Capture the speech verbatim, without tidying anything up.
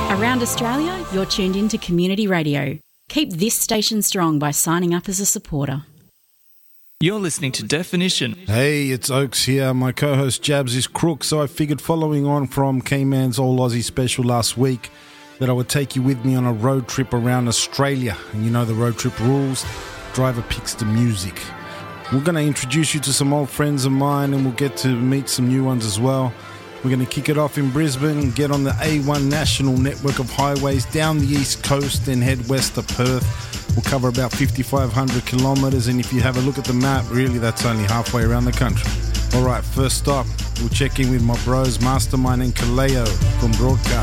Around Australia, you're tuned into Community Radio. Keep this station strong by signing up as a supporter. You're listening to Definition. Hey, it's Oaks here. My co-host Jabs is Crook, so I figured following on from K-Man's All Aussie special last week that I would take you with me on a road trip around Australia. And you know the road trip rules. Driver picks the music. We're going to introduce you to some old friends of mine and we'll get to meet some new ones as well. We're going to kick it off in Brisbane, get on the A one National Network of highways down the east coast, then head west to Perth. We'll cover about fifty-five hundred kilometres, and if you have a look at the map, really that's only halfway around the country. Alright, first stop, we'll check in with my bros Mastermind and Kaleo from Broadcast.